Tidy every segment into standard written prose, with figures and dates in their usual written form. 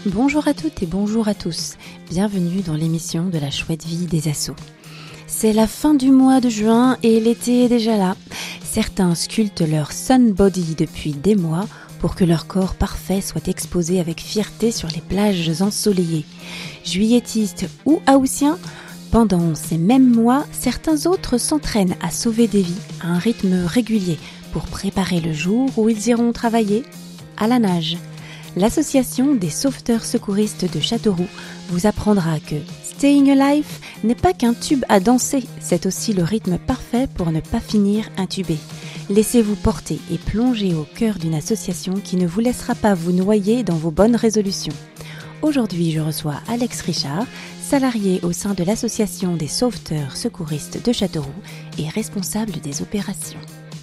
Bonjour à toutes et bonjour à tous. Bienvenue dans l'émission de la chouette vie des assos. C'est la fin du mois de juin et l'été est déjà là. Certains sculptent leur sun body depuis des mois pour que leur corps parfait soit exposé avec fierté sur les plages ensoleillées. Juilletistes ou haussiens, pendant ces mêmes mois, certains autres s'entraînent à sauver des vies à un rythme régulier pour préparer le jour où ils iront travailler à la nage. L'association des sauveteurs secouristes de Châteauroux vous apprendra que Staying Alive n'est pas qu'un tube à danser, c'est aussi le rythme parfait pour ne pas finir intubé. Laissez-vous porter et plonger au cœur d'une association qui ne vous laissera pas vous noyer dans vos bonnes résolutions. Aujourd'hui, je reçois Alex Richard, salarié au sein de l'association des sauveteurs secouristes de Châteauroux et responsable des opérations.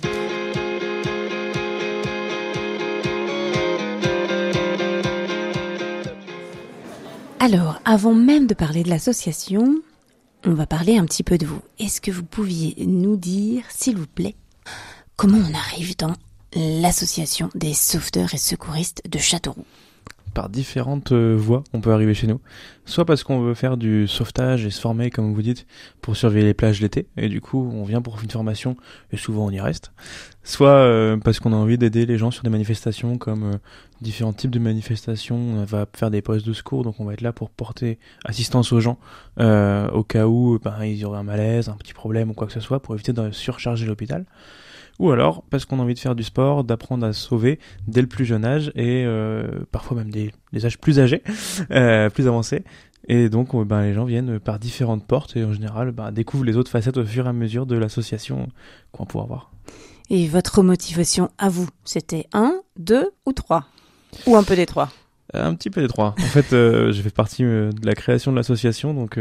Alors, avant même de parler de l'association, on va parler un petit peu de vous. Est-ce que vous pouviez nous dire, s'il vous plaît, comment on arrive dans l'association des sauveteurs et secouristes de Châteauroux ? Par différentes voies, on peut arriver chez nous. Soit parce qu'on veut faire du sauvetage et se former, comme vous dites, pour surveiller les plages l'été, et du coup, on vient pour une formation, et souvent on y reste. Soit parce qu'on a envie d'aider les gens sur des manifestations, comme différents types de manifestations. On va faire des postes de secours, donc on va être là pour porter assistance aux gens, au cas où ils auraient un malaise, un petit problème ou quoi que ce soit, pour éviter de surcharger l'hôpital. Ou alors parce qu'on a envie de faire du sport, d'apprendre à sauver dès le plus jeune âge et parfois même des âges plus âgés, plus avancés. Et donc les gens viennent par différentes portes et en général découvrent les autres facettes au fur et à mesure de l'association qu'on va pouvoir voir. Et votre motivation à vous, c'était 1, 2 ou 3 ? Ou un peu des 3 ? Un petit peu des 3. En fait, je fais partie de la création de l'association, donc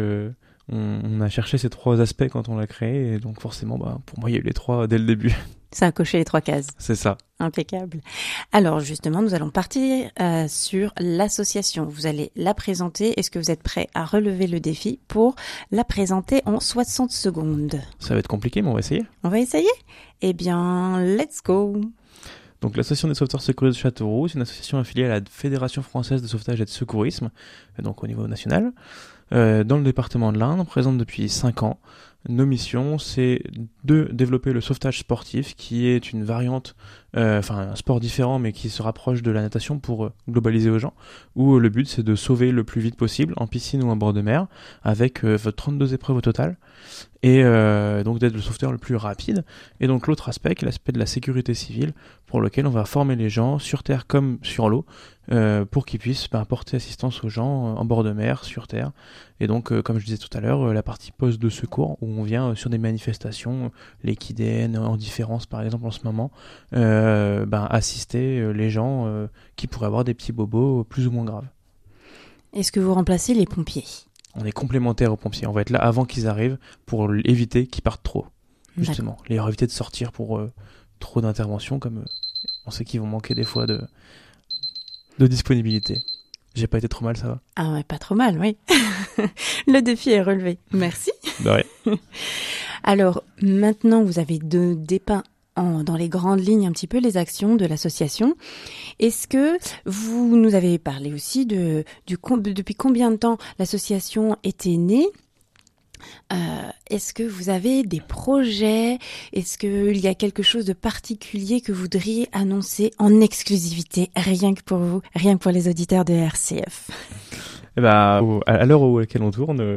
on a cherché ces 3 aspects quand on l'a créé et donc forcément pour moi il y a eu les 3 dès le début. Ça a coché les 3 cases. C'est ça. Impeccable. Alors justement, nous allons partir sur l'association. Vous allez la présenter. Est-ce que vous êtes prêt à relever le défi pour la présenter en 60 secondes ? Ça va être compliqué, mais on va essayer. On va essayer ? Eh bien, let's go ! Donc l'association des sauveteurs secouristes de Châteauroux, c'est une association affiliée à la Fédération française de sauvetage et de secourisme, donc au niveau national, dans le département de l'Indre, présente depuis 5 ans. Nos missions, c'est de développer le sauvetage sportif, qui est une variante, un sport différent, mais qui se rapproche de la natation pour globaliser aux gens, où le but c'est de sauver le plus vite possible, en piscine ou en bord de mer, avec 32 épreuves au total, et donc d'être le sauveteur le plus rapide. Et donc l'autre aspect, qui est l'aspect de la sécurité civile, pour lequel on va former les gens sur terre comme sur l'eau, pour qu'ils puissent apporter assistance aux gens en bord de mer, sur terre. Et donc, comme je disais tout à l'heure, la partie poste de secours, où on vient sur des manifestations, les Kidènes, en différence par exemple en ce moment, assister les gens qui pourraient avoir des petits bobos plus ou moins graves. Est-ce que vous remplacez les pompiers ? On est complémentaires aux pompiers, on va être là avant qu'ils arrivent pour éviter qu'ils partent trop, justement. Les éviter de sortir pour trop d'interventions, comme on sait qu'ils vont manquer des fois de disponibilité. J'ai pas été trop mal, ça va ? Ah ouais, pas trop mal, oui. Le défi est relevé. Merci. Ouais. Alors, maintenant, vous avez dépeint dans les grandes lignes un petit peu les actions de l'association. Est-ce que vous nous avez parlé aussi depuis combien de temps l'association était née ? Est-ce que vous avez des projets ? Est-ce qu'il y a quelque chose de particulier que vous voudriez annoncer en exclusivité, rien que pour vous, rien que pour les auditeurs de RCF ? À l'heure à laquelle on tourne,